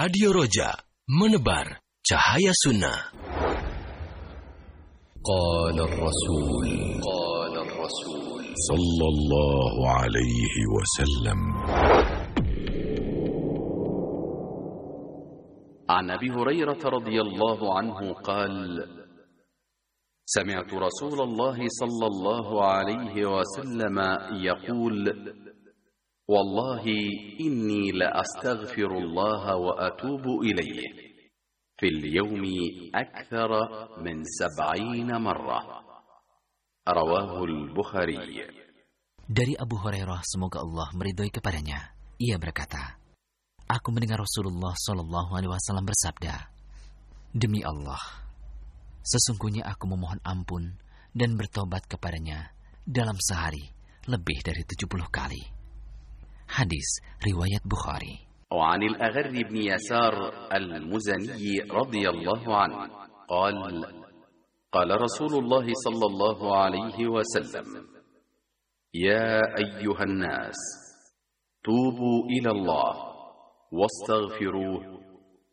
Radio Roja, menebar cahaya sunnah. Qala Rasul sallallahu alaihi wasallam. عن أبي هريرة رضي الله عنه قال: سمعت رسول الله صلى الله عليه وسلم يقول: والله إني لأستغفر الله وأتوب إليه في اليوم أكثر من 70 مرة. رواه البخاري. Dari Abu Hurairah, semoga Allah meridhoi kepadanya, ia berkata, aku mendengar Rasulullah Shallallahu Alaihi Wasallam bersabda, demi Allah, sesungguhnya aku memohon ampun dan bertobat kepadanya dalam sehari lebih dari 70 kali. Hadis riwayat Bukhari. وعن الأغر بن يسار المزني رضي الله عنه قال: قال رسول الله صلى الله عليه وسلم: يا أيها الناس توبوا إلى الله واستغفروه